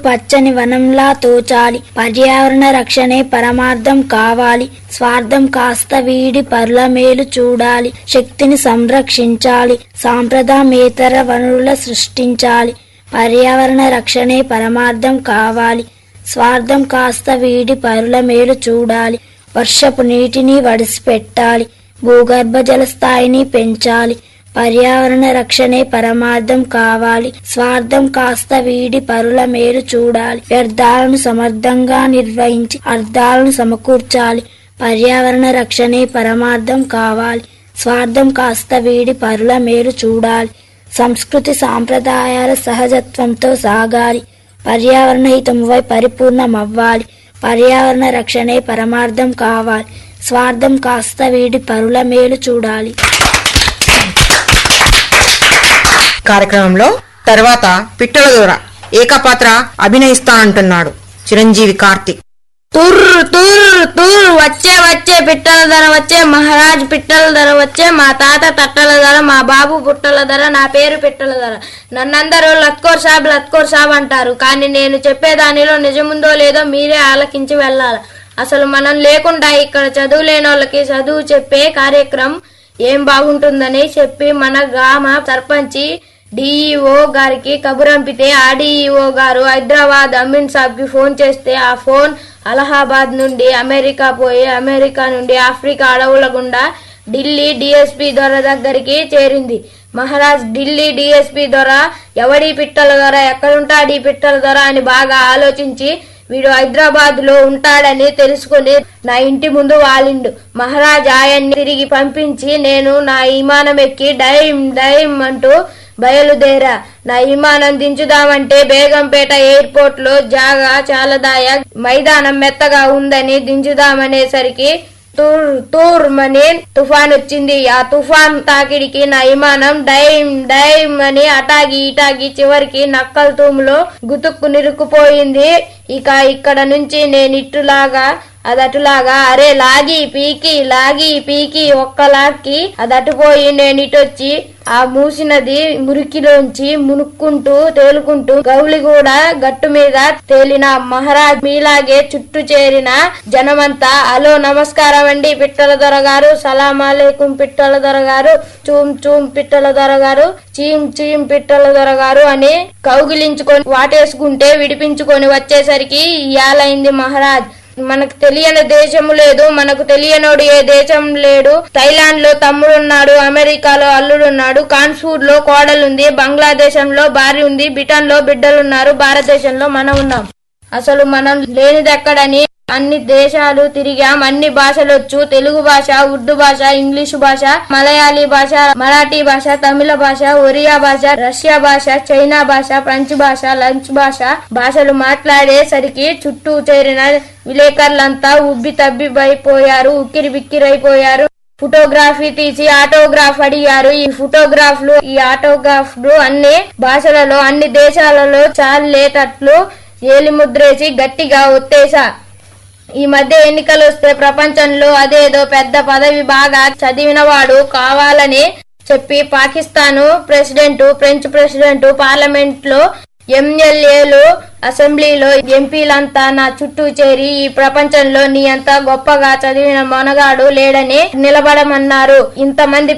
పచ్చని వనంలా తోచాలి. పర్యావరణ రక్షణే పరమార్థం కావాలి. స్వార్థం కాస్త వీడి పరుల మేలు చూడాలి. శక్తిని సంరక్షించాలి. సాంప్రదాయేతర వనరుల సృష్టించాలి. పర్యావరణ రక్షణే పరమార్థం కావాలి. స్వార్థం కాస్త వీడి పరుల మేలు చూడాలి. వర్షపు నీటిని వడిసిపెట్టాలి. భూగర్భ జల స్థాయిని పెంచాలి. పర్యావరణ రక్షణే పరమార్థం కావాలి. స్వార్థం కాస్త వీడి పరుల మేలు చూడాలి. వ్యర్థాలను సమర్థంగా నిర్వహించి అర్థాలను సమకూర్చాలి. పర్యావరణ రక్షణే పరమార్థం కావాలి. స్వార్థం కాస్త వీడి పరుల మేలు చూడాలి. సంస్కృతి సాంప్రదాయాల సహజత్వంతో సాగాలి. పర్యావరణ హితమువై పరిపూర్ణమవ్వాలి. పర్యావరణ రక్షణే పరమార్థం కావాలి. స్వార్థం కాస్త వీడి పరుల మేలు చూడాలి. కార్యక్రమంలో తర్వాత పిట్టల దొర ఏకపాత్ర అభినయిస్తానంటున్నాడు చిరంజీవి కార్తిక్. తుర్రు తుర్రు తుర్రు వచ్చే వచ్చే పిట్టల ధర వచ్చే, మహారాజ్ పిట్టల ధర వచ్చే, మా తాత తట్టల ధర, మా బాబు పుట్టల ధర, నా పేరు పిట్టల ధర. నన్నందరూ లత్కోర్ సాబ్ అంటారు. కానీ నేను చెప్పేదానిలో నిజముందో లేదో మీరే ఆలకించి వెళ్ళాలి. అసలు మనం లేకుండా ఇక్కడ చదువు లేని వాళ్ళకి చదువు చెప్పే కార్యక్రమం ఏం బాగుంటుందని చెప్పి మన గ్రామ సర్పంచి డిఈఓ గారికి కబురంపితే ఆ డిఈఓ గారు హైదరాబాద్ అమీన్ సాబ్ కి ఫోన్ చేస్తే ఆ ఫోన్ అలహాబాద్ నుండి అమెరికా పోయి, అమెరికా నుండి ఆఫ్రికా అడవుల గుండా ఢిల్లీ డిఎస్పీ దొర దగ్గరికి చేరింది. మహారాజ్ ఢిల్లీ డిఎస్పీ దొర ఎవడి పిట్టల దొర, ఎక్కడుంటాడు ఈ పిట్టల దొర అని బాగా ఆలోచించి వీడు హైదరాబాద్ లో ఉంటాడని తెలుసుకుని నా ఇంటి ముందు వాలిండు. మహారాజ్ ఆయన్ని తిరిగి పంపించి నేను నా విమానం ఎక్కి డైమ్ డైమ్ అంటూ బయలుదేరా. నా విమానం దించుదామంటే బేగంపేట ఎయిర్పోర్ట్ లో జాగా చాలదాయ, మైదానం మెత్తగా ఉందని దించుదామనేసరికి తూర్ తూర్ మని తుఫాన్ వచ్చింది. ఆ తుఫాన్ తాకిడికి నా విమానం డైమ్ డైమ్ అని అటాగి ఇటాగి చివరికి నక్కల్ తూములో గుతుక్కు నిరుక్కుపోయింది. ఇక ఇక్కడ నుంచి నేను ఇట్టులాగా అదటులాగా అరే లాగి పీకి ఒక్కలాక్కి అదటుపోయి నేను ఇటొచ్చి ఆ మూసినది మురికిలోంచి మునుక్కుంటూ తేలుకుంటూ గౌలిగూడ గట్టు మీద తేలిన. మహారాజ్ మీలాగే చుట్టూ చేరిన జనమంతా హలో నమస్కారం అండి పిట్టల దొర గారు, సలామాలేకుం పిట్టల దొర గారు, చూమ్ చూమ్ పిట్టల దొర గారు, చీమ్ చీమ్ పిట్టల దొర గారు అని కౌగిలించుకొని వాటేసుకుంటే విడిపించుకొని వచ్చేసరికి ఇయాలైంది మహారాజ్. మనకు తెలియని దేశము లేదు, మనకు తెలియనోడు ఏ దేశం లేడు. థైలాండ్ లో తమ్ముడున్నాడు, అమెరికాలో అల్లుడున్నాడు, కాన్పూర్ లో కోడలుంది, బంగ్లాదేశంలో భార్య ఉంది, బ్రిటన్ లో బిడ్డలున్నారు, భారతదేశంలో మనం ఉన్నాం. అసలు మనం లేనిదెక్కడని అన్ని దేశాలు తిరిగాం. అన్ని భాషలొచ్చు, తెలుగు భాష, ఉర్దూ భాష, ఇంగ్లీషు భాష, మలయాళీ భాష, మరాఠీ భాష, తమిళ భాష, ఒరియా భాష, రష్యా భాష, చైనా భాష, ఫ్రెంచ్ భాష, లంచ్ భాషలు మాట్లాడేసరికి చుట్టూ చేరిన విలేకరులంతా ఉబ్బి తబ్బిబైపోయారు, ఉక్కిరి బిక్కిరైపోయారు. ఫోటోగ్రఫీ తీసి ఆటోగ్రాఫ్ అడిగారు. ఈ ఫోటోగ్రాఫ్లు ఈ ఆటోగ్రాఫ్లు అన్ని భాషలలో అన్ని దేశాలలో చాలేటట్లు ఏలిముద్రేసి గట్టిగా ఒత్తేసా. ఈ మధ్య ఎన్నికలు వస్తే ప్రపంచంలో అదేదో పెద్ద పదవి బాగా చదివినవాడు కావాలని చెప్పి Pakistan president, French president, parliament లో ఎమ్మెల్యేలు, అసెంబ్లీలో ఎంపీలంతా నా చుట్టూ చేరి ఈ ప్రపంచంలో నీ అంత గొప్పగా చదివిన మొనగాడు లేడని నిలబడమన్నారు. ఇంతమంది